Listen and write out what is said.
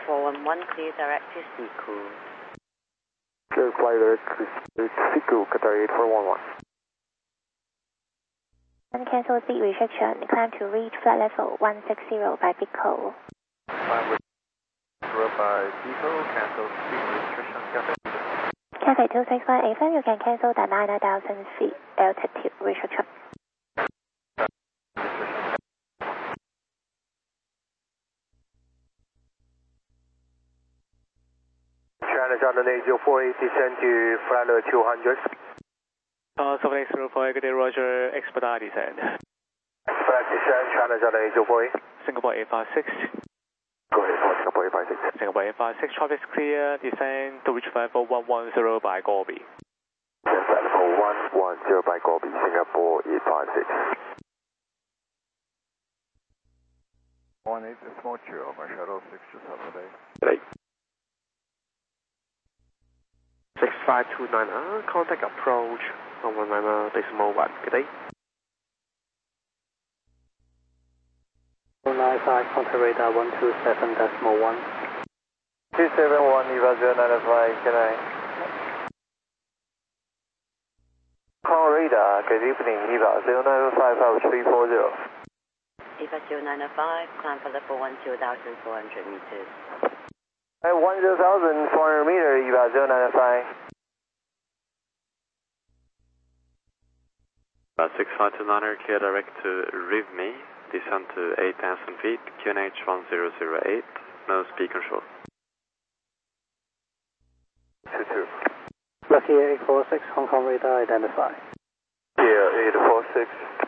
411, clear direct to Siku. Clear fly direct to Siku, Qatar 8411. Uncancelled speed restriction, climb to reach flight level 160 by Pico. Climb with by Pico, cancel speed restriction, Cathay 261 FM, you can cancel the 9,000 feet altitude restriction. China Charter 8048, descend to flight level 200. 7804, good day, Roger, expedite descend. Expedite descend, China Charter 8048. Singapore 856. Go ahead, Singapore 856. Singapore 856, traffic is clear, descend to reach flight level 110 by Gobi. Descend flight level 110 by Gobi, Singapore 856. 18, it's more chill, my shuttle 6 just have a day. Today. 6529, contact approach, 119, decimal 1, good day. 295, contact radar 127.1. 271, Eva 095, good day. Call radar, good evening, Eva 0955340. Eva 0905, climb for level 10,400 meters. 10,400 meter, Eva 095. 6529, clear direct to RIVME, descend to 8,000 feet, QNH 1008, no speed control. 22. Lucky 846, Hong Kong radar identified. Yeah, 846.